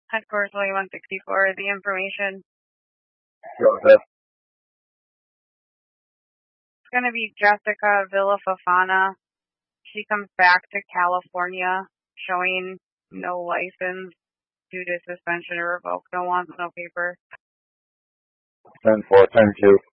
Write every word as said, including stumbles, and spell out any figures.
Headquarters twenty-one sixty-four, the information. Go ahead. It's going to be Jessica Villafafana. She comes back to California showing no license due to suspension or revoke. No wants, no paper. ten four, ten Q.